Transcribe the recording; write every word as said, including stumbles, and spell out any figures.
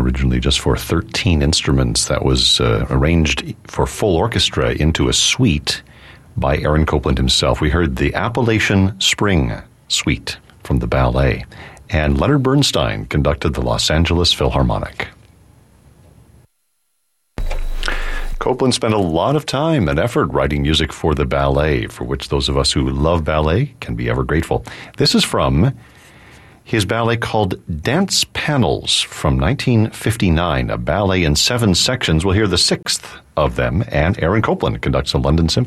originally just for thirteen instruments, that was uh, arranged for full orchestra into a suite by Aaron Copland himself. We heard the Appalachian Spring Suite from the ballet, and Leonard Bernstein conducted the Los Angeles Philharmonic. Copland spent a lot of time and effort writing music for the ballet, for which those of us who love ballet can be ever grateful. This is from his ballet called Dance Panels from nineteen fifty-nine, a ballet in seven sections. We'll hear the sixth of them, and Aaron Copland conducts the London Symphony.